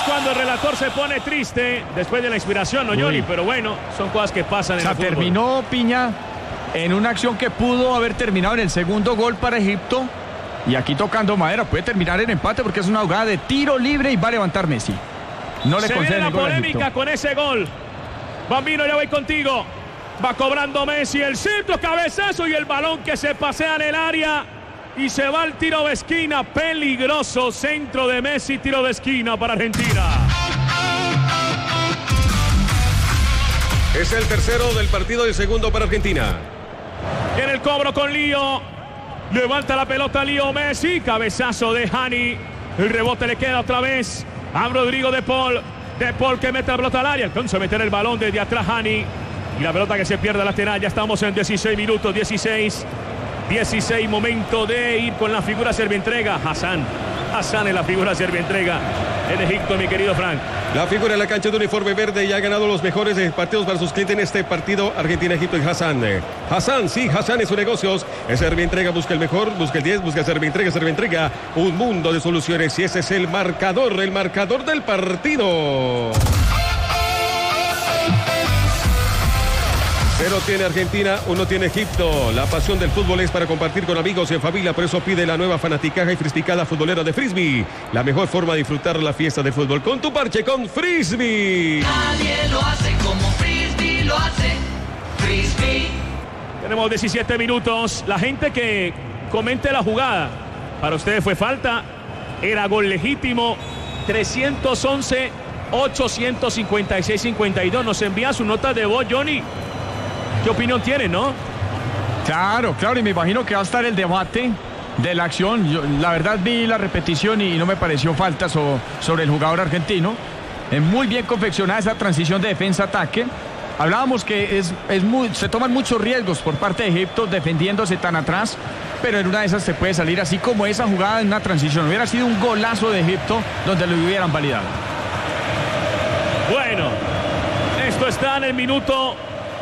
cuando el relator se pone triste después de la inspiración, ¿no, Johnny? Pero bueno, son cosas que pasan en el fútbol. Terminó Piña en una acción que pudo haber terminado en el segundo gol para Egipto. Y aquí tocando madera, puede terminar en empate porque es una jugada de tiro libre y va a levantar Messi. No le concede la el gol a polémica Egipto. con ese gol. Bambino, ya voy contigo. Va cobrando Messi, el centro, cabezazo y el balón que se pasea en el área. Y se va al tiro de esquina, peligroso centro de Messi, tiro de esquina para Argentina. Es el tercero del partido y el segundo para Argentina. En el cobro con Lío, levanta la pelota Lío Messi, cabezazo de Hani, el rebote le queda otra vez a Rodrigo de Paul que mete la pelota al área, alcanza a meter el balón desde atrás Hani, y la pelota que se pierde lateral. Ya estamos en 16 minutos, 16, momento de ir con la figura servientrega. Hassan es la figura servientrega en Egipto, mi querido Frank. La figura en la cancha de uniforme verde y ha ganado los mejores partidos para sus clientes en este partido. Argentina-Egipto y Hassan. Hassan en sus negocios. Es servientrega, busca el mejor, busca el 10, busca servientrega. Un mundo de soluciones y ese es el marcador del partido. 0 tiene Argentina, 1 tiene Egipto. La pasión del fútbol es para compartir con amigos y en familia. Por eso pide la nueva fanaticaja y frisbicada futbolera de Frisbee. La mejor forma de disfrutar la fiesta de fútbol con tu parche con Frisbee. Nadie lo hace como Frisbee lo hace. Frisbee. Tenemos 17 minutos. La gente que comente la jugada. Para ustedes fue falta. Era gol legítimo. 311-856-52. Nos envía su nota de voz, Johnny. ¿Qué opinión tiene, no? Claro, y me imagino que va a estar el debate de la acción. Yo, la verdad, vi la repetición y no me pareció falta sobre el jugador argentino. Muy bien confeccionada esa transición de defensa-ataque. Hablábamos que se toman muchos riesgos por parte de Egipto defendiéndose tan atrás, pero en una de esas se puede salir así como esa jugada en una transición. Hubiera sido un golazo de Egipto donde lo hubieran validado. Bueno, esto está en el minuto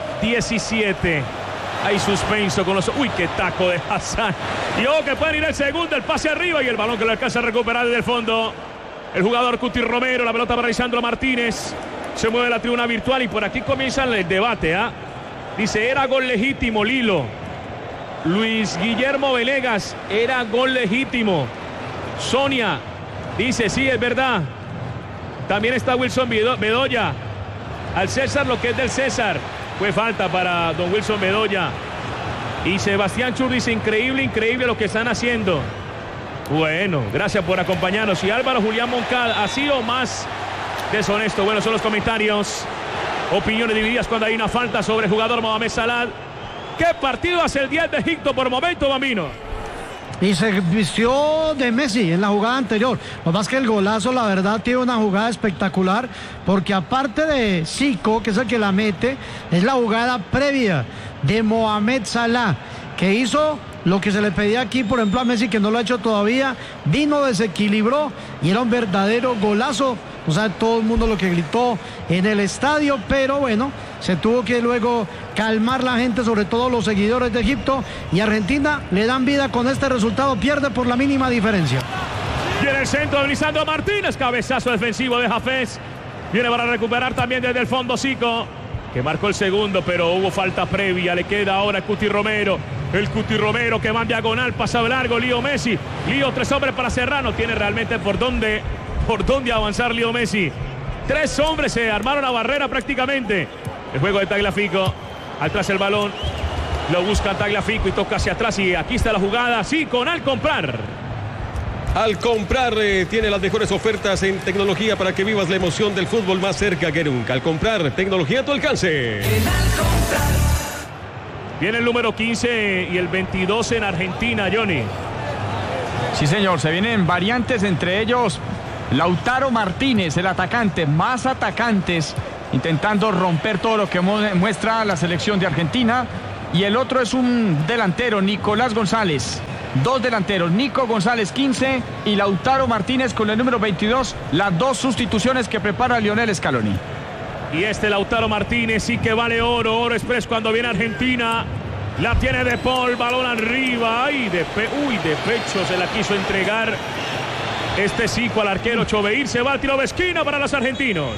17. Hay suspenso con los... Uy, qué taco de Hassan. Y ojo que pueden ir el segundo, el pase arriba y el balón que lo alcanza a recuperar desde el fondo. El jugador Cuti Romero, la pelota para Lisandro Martínez. Se mueve la tribuna virtual y por aquí comienza el debate. Dice, era gol legítimo, Lilo. Luis Guillermo Venegas, era gol legítimo. Sonia dice, sí, es verdad. También está Wilson Bedoya. Al César lo que es del César. Fue falta para don Wilson Bedoya. Y Sebastián Chur dice, increíble lo que están haciendo. Bueno, gracias por acompañarnos. Y Álvaro Julián Moncada, ¿así o más deshonesto? Bueno, son los comentarios. Opiniones divididas cuando hay una falta sobre el jugador Mohamed Salah. ¿Qué partido hace el 10 de Egipto por momento, Bambino? Y se vistió de Messi en la jugada anterior. Lo más que el golazo, la verdad, tiene una jugada espectacular, porque aparte de Zico, que es el que la mete, es la jugada previa de Mohamed Salah, que hizo lo que se le pedía aquí, por ejemplo, a Messi, que no lo ha hecho todavía. Vino, desequilibró y era un verdadero golazo. O sea, todo el mundo lo que gritó en el estadio, pero bueno, se tuvo que luego calmar la gente, sobre todo los seguidores de Egipto, y Argentina le dan vida con este resultado, pierde por la mínima diferencia. Viene el centro de Lisandro Martínez, cabezazo defensivo de Hafez. Viene para recuperar también desde el fondo Zico, que marcó el segundo, pero hubo falta previa. Le queda ahora el Cuti Romero. El Cuti Romero que va en diagonal, pasa largo, Lío Messi. Lío, 3 hombres para cerrar, no tiene realmente por dónde avanzar Lío Messi. 3 hombres se armaron la barrera prácticamente. El juego de Tagliafico, atrás el balón, lo busca Tagliafico y toca hacia atrás y aquí está la jugada, sí, con Al Comprar. Al Comprar tiene las mejores ofertas en tecnología para que vivas la emoción del fútbol más cerca que nunca. Al Comprar, tecnología a tu alcance. Viene el número 15 y el 22 en Argentina, Johnny. Sí, señor, se vienen variantes, entre ellos Lautaro Martínez, el atacante, más atacantes, intentando romper todo lo que muestra la selección de Argentina. Y el otro es un delantero, Nicolás González. 2 delanteros, Nico González 15 y Lautaro Martínez con el número 22. Las 2 sustituciones que prepara Lionel Scaloni. Y este Lautaro Martínez sí que vale oro express cuando viene Argentina. La tiene De Paul, balón arriba. Ay, de pecho se la quiso entregar Este Zico al arquero Choveir, se va al tiro de esquina para los argentinos.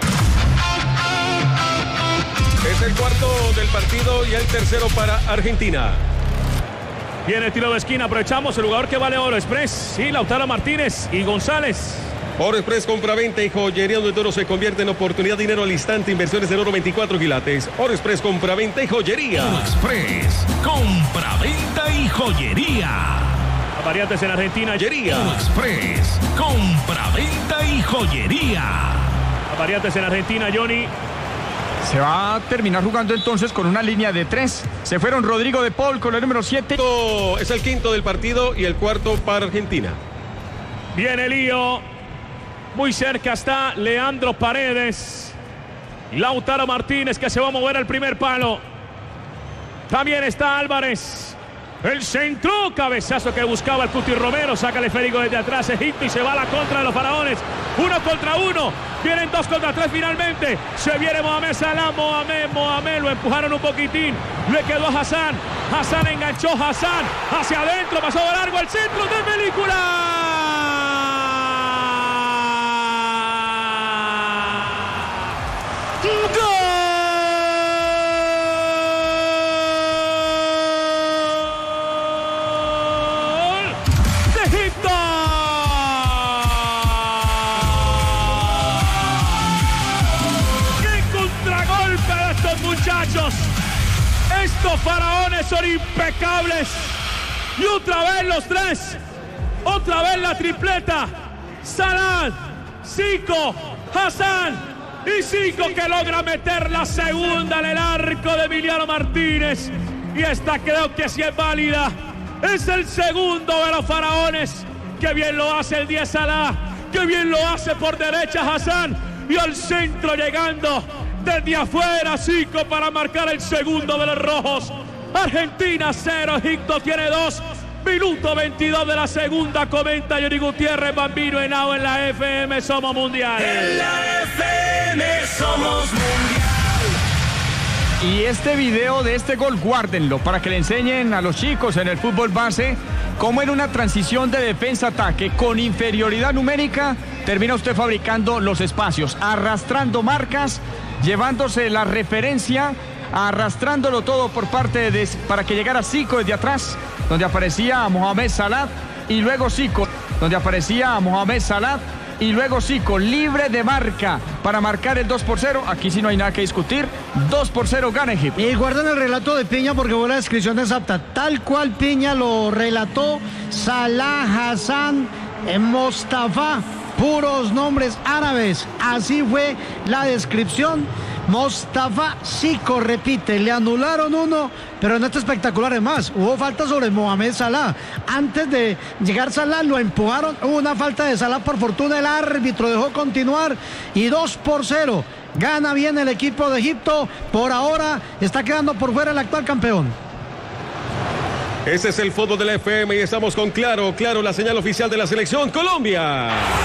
Es el cuarto del partido y el tercero para Argentina. Viene el tiro de esquina, aprovechamos el jugador que vale Oro Express. Sí, Lautaro Martínez y González. Oro Express, compraventa y joyería donde todo se convierte en oportunidad, dinero al instante, inversiones en oro 24 quilates. Oro Express, compraventa y joyería. Oro Express, compraventa y joyería. Variantes en Argentina. Oro Express, compraventa y joyería. Variantes en Argentina, Johnny. Se va a terminar jugando entonces con una línea de 3. Se fueron Rodrigo de Paul con el número 7. Es el quinto del partido y el cuarto para Argentina. Viene Lío. Muy cerca está Leandro Paredes. Lautaro Martínez que se va a mover al primer palo. También está Álvarez. El centro, cabezazo que buscaba el Cuti Romero. Saca el esférico desde atrás Egipto y se va a la contra de los faraones. 1 contra 1. Vienen 2 contra 3 finalmente. Se viene Mohamed Salah. Mohamed. Lo empujaron un poquitín. Le quedó a Hassan. Hassan enganchó. Hassan hacia adentro. Pasó de largo al centro de película. Estos faraones son impecables. Y otra vez los tres. Otra vez la tripleta. Salah, Zico, Hassan y Zico que logra meter la segunda en el arco de Emiliano Martínez. Y esta creo que sí es válida. Es el segundo de los faraones. Qué bien lo hace el 10 Salah. Qué bien lo hace por derecha Hassan. Y al centro llegando desde afuera Zico para marcar el segundo de los rojos. Argentina 0, Egipto tiene 2. Minuto 22 de la segunda. Comenta Johnny Gutiérrez, Bambino Henao en la FM Somos Mundial. En la FM Somos Mundial. Y este video de este gol, guárdenlo para que le enseñen a los chicos en el fútbol base cómo en una transición de defensa-ataque con inferioridad numérica termina usted fabricando los espacios, arrastrando marcas, llevándose la referencia, arrastrándolo todo por parte de para que llegara Zico desde atrás, donde aparecía Mohamed Salah, y luego Zico, y luego Zico, libre de marca para marcar el 2-0. Aquí sí no hay nada que discutir. 2-0 gana Egipto. Y guarden el relato de Piña porque fue la descripción exacta. Tal cual Piña lo relató. Salah, Hassan, Mostafa, puros nombres árabes. Así fue la descripción. Mostafa Zico, repite, le anularon uno, pero en este espectacular es más, hubo falta sobre Mohamed Salah. Antes de llegar Salah lo empujaron, hubo una falta de Salah, por fortuna el árbitro dejó continuar y 2-0. Gana bien el equipo de Egipto, por ahora está quedando por fuera el actual campeón. Ese es el fútbol de la FM y estamos con Claro, la señal oficial de la selección Colombia.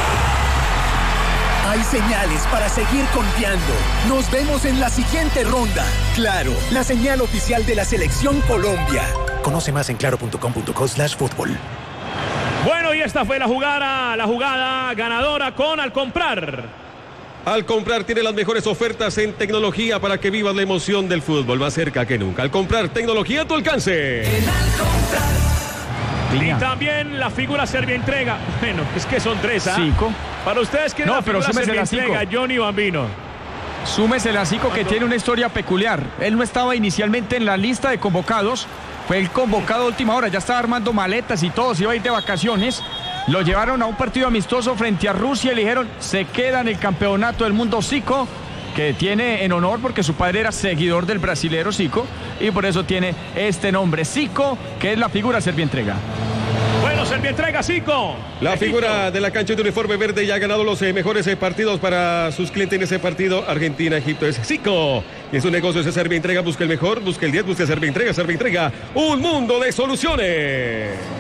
Hay señales para seguir confiando. Nos vemos en la siguiente ronda. Claro, la señal oficial de la Selección Colombia. Conoce más en claro.com.co/fútbol. Bueno, y esta fue la jugada ganadora con Al Comprar. Al Comprar tiene las mejores ofertas en tecnología para que vivas la emoción del fútbol más cerca que nunca. Al Comprar, tecnología a tu alcance. Y también la figura Servientrega. Bueno, es que son 3, ¿ah? Zico. Para ustedes, ¿quién es la figura Servientrega? Johnny Bambino. Súmesela a Zico, que tiene una historia peculiar. Él no estaba inicialmente en la lista de convocados. Fue el convocado a última hora. Ya estaba armando maletas y todo. Se iba a ir de vacaciones. Lo llevaron a un partido amistoso frente a Rusia y le dijeron, se queda en el campeonato del mundo Zico, que tiene en honor porque su padre era seguidor del brasilero Zico y por eso tiene este nombre, Zico, que es la figura Servientrega. Bueno, Servientrega, Zico. La figura de la cancha de uniforme verde ya ha ganado los mejores partidos para sus clientes en ese partido. Argentina, Egipto es Zico. Y en su negocio es Servientrega, busca el mejor, busca el 10, busca Servientrega, un mundo de soluciones.